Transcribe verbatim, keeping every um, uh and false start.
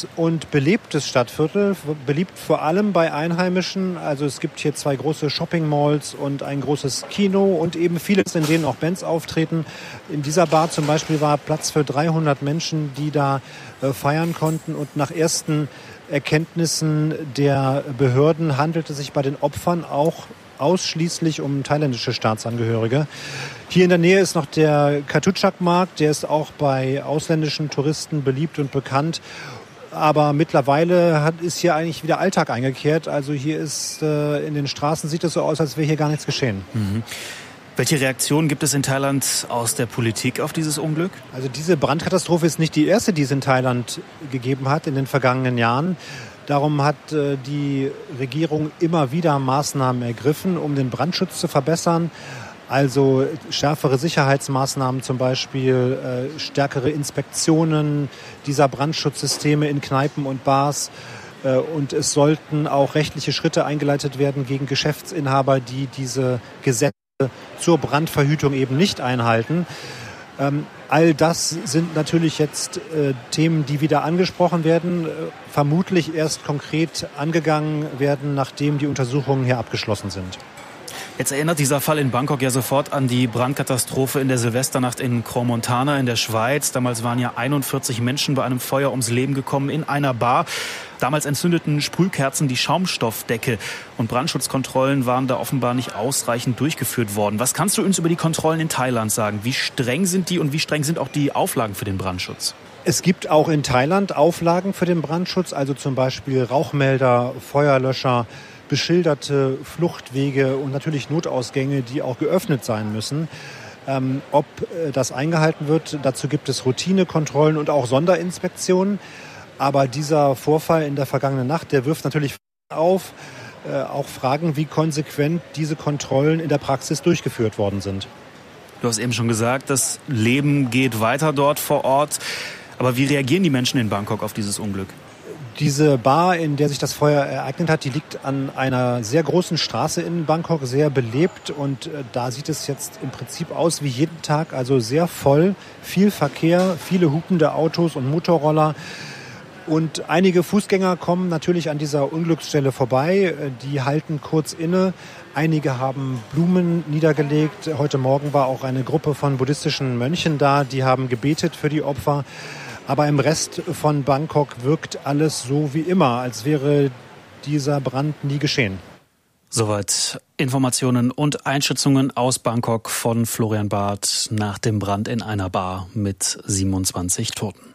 großes und belebtes Stadtviertel, beliebt vor allem bei Einheimischen. Also es gibt hier zwei große Shopping-Malls und ein großes Kino und eben vieles, in denen auch Bands auftreten. In dieser Bar zum Beispiel war Platz für dreihundert Menschen, die da äh, feiern konnten. Und nach ersten Erkenntnissen der Behörden handelte es sich bei den Opfern auch ausschließlich um thailändische Staatsangehörige. Hier in der Nähe ist noch der Chatuchak-Markt, der ist auch bei ausländischen Touristen beliebt und bekannt. Aber mittlerweile hat, ist hier eigentlich wieder Alltag eingekehrt. Also hier ist äh, in den Straßen sieht es so aus, als wäre hier gar nichts geschehen. Mhm. Welche Reaktionen gibt es in Thailand aus der Politik auf dieses Unglück? Also diese Brandkatastrophe ist nicht die erste, die es in Thailand gegeben hat in den vergangenen Jahren. Darum hat äh, die Regierung immer wieder Maßnahmen ergriffen, um den Brandschutz zu verbessern. Also schärfere Sicherheitsmaßnahmen, zum Beispiel äh, stärkere Inspektionen dieser Brandschutzsysteme in Kneipen und Bars. Äh, und es sollten auch rechtliche Schritte eingeleitet werden gegen Geschäftsinhaber, die diese Gesetze zur Brandverhütung eben nicht einhalten. Ähm, all das sind natürlich jetzt äh, Themen, die wieder angesprochen werden, äh, vermutlich erst konkret angegangen werden, nachdem die Untersuchungen hier abgeschlossen sind. Jetzt erinnert dieser Fall in Bangkok ja sofort an die Brandkatastrophe in der Silvesternacht in Crans-Montana in der Schweiz. Damals waren ja einundvierzig Menschen bei einem Feuer ums Leben gekommen in einer Bar. Damals entzündeten Sprühkerzen die Schaumstoffdecke und Brandschutzkontrollen waren da offenbar nicht ausreichend durchgeführt worden. Was kannst du uns über die Kontrollen in Thailand sagen? Wie streng sind die und wie streng sind auch die Auflagen für den Brandschutz? Es gibt auch in Thailand Auflagen für den Brandschutz, also zum Beispiel Rauchmelder, Feuerlöscher, beschilderte Fluchtwege und natürlich Notausgänge, die auch geöffnet sein müssen. Ähm, ob äh, das eingehalten wird, dazu gibt es Routinekontrollen und auch Sonderinspektionen. Aber dieser Vorfall in der vergangenen Nacht, der wirft natürlich auf, äh, auch Fragen, wie konsequent diese Kontrollen in der Praxis durchgeführt worden sind. Du hast eben schon gesagt, das Leben geht weiter dort vor Ort. Aber wie reagieren die Menschen in Bangkok auf dieses Unglück? Diese Bar, in der sich das Feuer ereignet hat, die liegt an einer sehr großen Straße in Bangkok, sehr belebt. Und da sieht es jetzt im Prinzip aus wie jeden Tag, also sehr voll, viel Verkehr, viele hupende Autos und Motorroller. Und einige Fußgänger kommen natürlich an dieser Unglücksstelle vorbei. Die halten kurz inne. Einige haben Blumen niedergelegt. Heute Morgen war auch eine Gruppe von buddhistischen Mönchen da. Die haben gebetet für die Opfer. Aber im Rest von Bangkok wirkt alles so wie immer, als wäre dieser Brand nie geschehen. Soweit Informationen und Einschätzungen aus Bangkok von Florian Barth nach dem Brand in einer Bar mit siebenundzwanzig Toten.